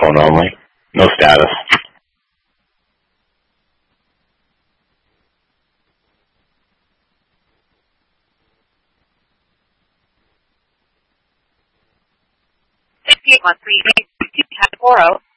phone only. No status. One 3 8 4 0.